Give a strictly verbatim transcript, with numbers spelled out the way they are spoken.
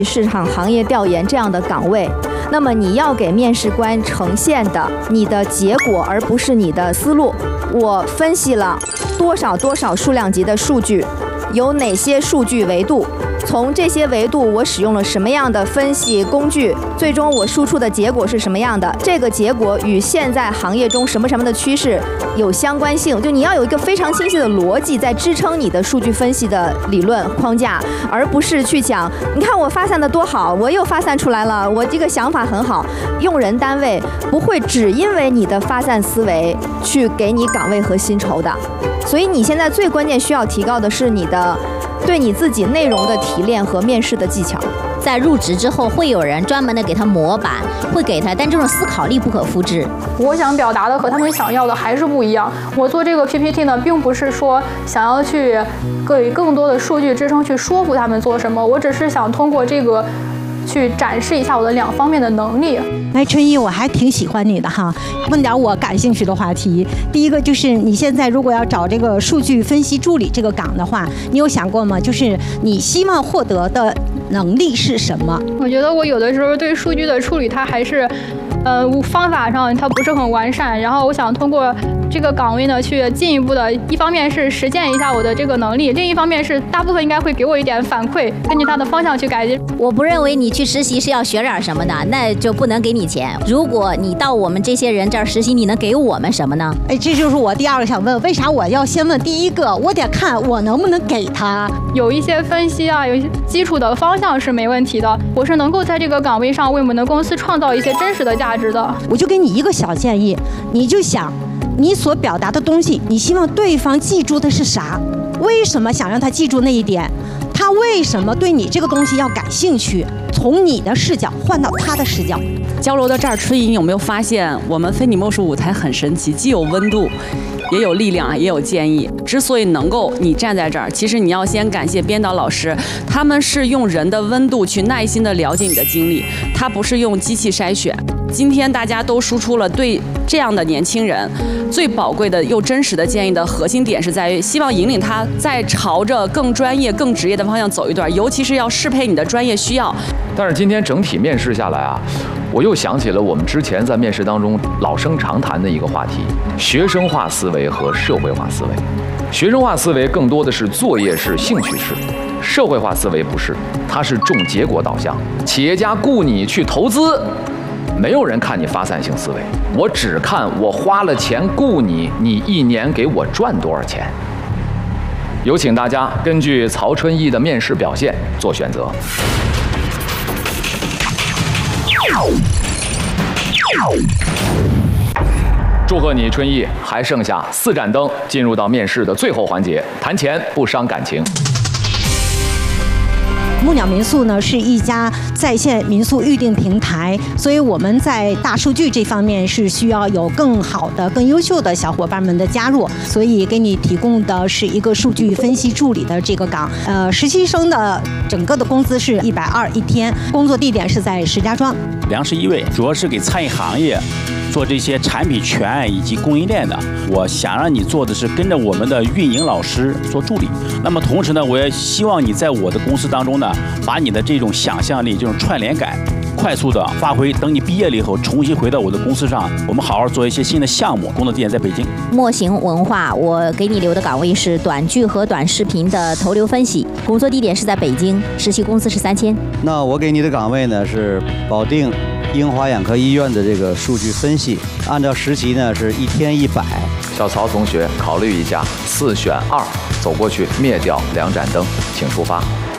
市场行业调研这样的岗位，那么你要给面试官呈现的你的结果，而不是你的思路。我分析了多少多少数量级的数据，有哪些数据维度，从这些维度我使用了什么样的分析工具，最终我输出的结果是什么样的，这个结果与现在行业中什么什么的趋势有相关性。就你要有一个非常清晰的逻辑在支撑你的数据分析的理论框架，而不是去讲你看我发散的多好，我又发散出来了，我这个想法很好。用人单位不会只因为你的发散思维去给你岗位和薪酬的，所以你现在最关键需要提高的是你的对你自己内容的提炼和面试的技巧。 在入职之后，会有人专门的给他模板，会给他，但这种思考力不可复制。 我想表达的和他们想要的还是不一样。我做这个 P P T 呢，并不是说想要去给更多的数据支撑去说服他们做什么，我只是想通过这个去展示一下我的两方面的能力。 来，春一，我还挺喜欢你的哈。问点我感兴趣的话题。第一个就是你现在如果要找这个数据分析助理这个岗的话，你有想过吗？就是你希望获得的能力是什么？ 我觉得我有的时候对数据的处理，它还是，呃，方法上它不是很完善。然后我想通过这个岗位呢，去进一步的，一方面是实践一下我的这个能力，另一方面是大部分应该会给我一点反馈，根据它的方向去改进。 我不认为你去实习是要学点什么的，那就不能给你钱。如果你到我们这些人这儿实习，你能给我们什么呢？ 哎，这就是我第二个想问，为啥我要先问第一个？我得看我能不能给他。 有一些分析啊，有一些基础的方向是没问题的。我是能够在这个岗位上为我们的公司创造一些真实的价值的。 我就给你一个小建议，你就想你所表达的东西，你希望对方记住的是啥？为什么想让他记住那一点？他为什么对你这个东西要感兴趣？从你的视角换到他的视角。 交流到这儿，春怡有没有发现我们非你莫属舞台很神奇，既有温度，也有力量，也有建议。之所以能够你站在这儿，其实你要先感谢编导老师，他们是用人的温度去耐心的了解你的经历，他不是用机器筛选。今天大家都输出了对这样的年轻人最宝贵的又真实的建议的核心点是在于，希望引领他在朝着更专业、更职业的方向走一段，尤其是要适配你的专业需要。 但是今天整体面试下来啊，我又想起了我们之前在面试当中老生常谈的一个话题：学生化思维和社会化思维。学生化思维更多的是作业式、兴趣式，社会化思维不是，它是重结果导向。企业家雇你去投资，没有人看你发散性思维，我只看我花了钱雇你，你一年给我赚多少钱。有请大家根据曹春义的面试表现做选择。祝贺你，春义，还剩下四盏灯，进入到面试的最后环节，谈钱不伤感情。 木鸟民宿呢是一家在线民宿预订平台，所以我们在大数据这方面是需要有更好的、更优秀的小伙伴们的加入，所以给你提供的是一个数据分析助理的这个岗。呃，实习生的整个的工资是一百二一天，工作地点是在石家庄。 梁是一位，主要是给餐饮行业做这些产品全以及供应链的。我想让你做的是跟着我们的运营老师做助理。那么同时呢，我也希望你在我的公司当中呢，把你的这种想象力、这种串联感快速的发挥。等你毕业了以后，重新回到我的公司上，我们好好做一些新的项目。工作地点在北京。 墨形文化，我给你留的岗位是短剧和短视频的投流分析，工作地点是在北京，实习工资是三千。 那我给你的岗位呢是保定英华眼科医院的这个数据分析，按照实习呢是一天一百。 小曹同学，考虑一下，四选二，走过去灭掉两盏灯，请出发。